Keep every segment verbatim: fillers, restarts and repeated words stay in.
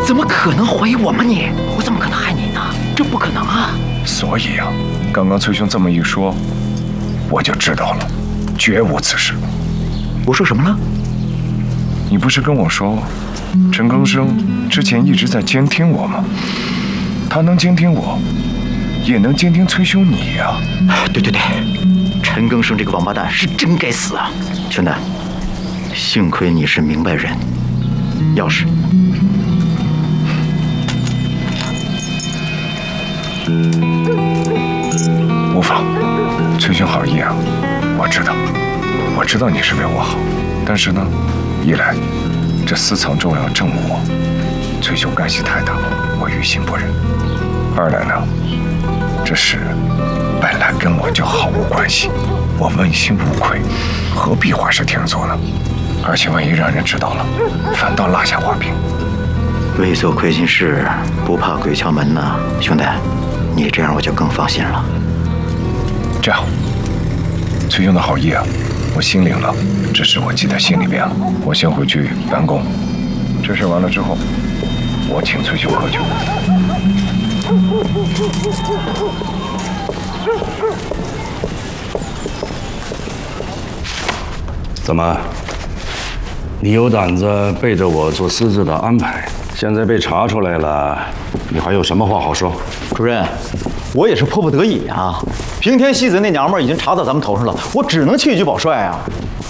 怎么可能怀疑我们你？我怎么可能害你呢？这不可能啊！ 所以啊，刚刚崔兄这么一说，我就知道了，绝无此事。 我说什么了？ 你不是跟我说，陈更生之前一直在监听我吗？他能监听我，也能监听崔兄你呀、 啊。对对对，陈更生这个王八蛋是真该死啊！兄弟，幸亏你是明白人，钥匙。 无妨，崔兄好意啊，我知道，我知道你是为我好，但是呢，一来这私藏重要证物，崔兄干系太大，我于心不忍；二来呢，这事本来跟我就毫无关系，我问心无愧，何必画蛇添足呢？而且万一让人知道了，反倒落下话柄。 为做亏心事，不怕鬼敲门呢，兄弟，你这样我就更放心了。 这样，崔兄的好意啊，我心领了，这事我记在心里边了。我先回去办公，这事完了之后，我请崔兄喝酒。 怎么？你有胆子背着我做私自的安排，现在被查出来了，你还有什么话好说？ 主任，我也是迫不得已啊。平田希子那娘们儿已经查到咱们头上了，我只能弃车保帅啊。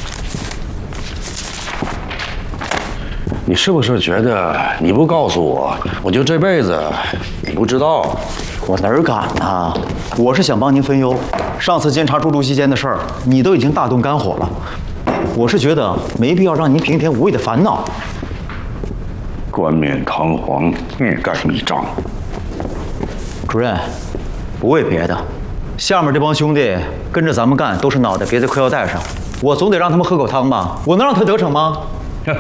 你是不是觉得你不告诉我，我就这辈子不知道？ 我哪儿敢啊！我是想帮您分忧。上次监察朱露西间的事儿，你都已经大动肝火了。我是觉得没必要让您平添无谓的烦恼。 冠冕堂皇，欲盖弥彰。 主任，不为别的，下面这帮兄弟跟着咱们干，都是脑袋别在裤腰带上。我总得让他们喝口汤吧？我能让他得逞吗？ 哼，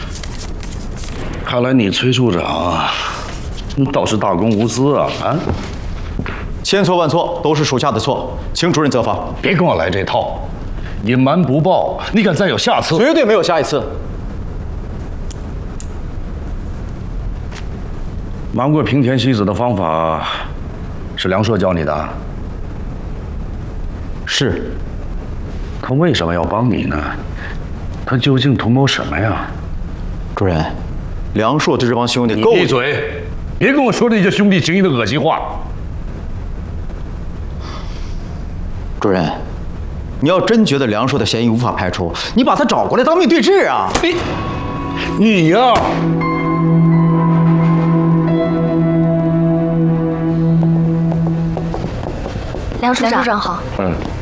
看来你崔处长倒是大公无私啊！啊， 千错万错都是属下的错，请主任责罚。 别跟我来这套，隐瞒不报，你敢再有下次？ 绝对没有下一次。 瞒过平田希子的方法是梁硕教你的？ 是。 他为什么要帮你呢？他究竟图谋什么呀？ 主任，梁硕对这帮兄弟， 你闭嘴！别跟我说那些兄弟情谊的恶心话。 主任，你要真觉得梁硕的嫌疑无法排除，你把他找过来当面对质啊！ 你，你呀！ 梁处长好。 嗯。